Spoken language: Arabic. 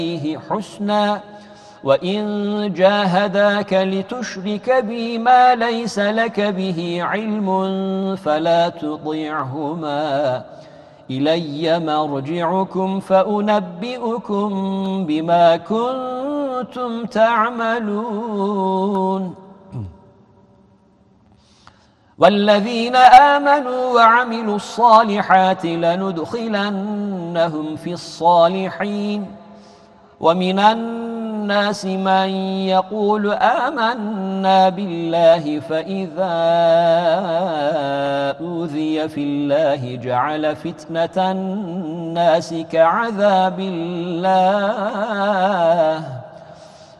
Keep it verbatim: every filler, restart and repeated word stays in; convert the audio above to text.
حسنا وإن جاهداك لتشرك بي ما ليس لك به علم فلا تطيعهما إلي مرجعكم فأنبئكم بما كنتم تعملون والذين آمنوا وعملوا الصالحات لندخلنهم في الصالحين ومن الناس من يقول آمنا بالله فإذا أوذي في الله جعل فتنة الناس كعذاب الله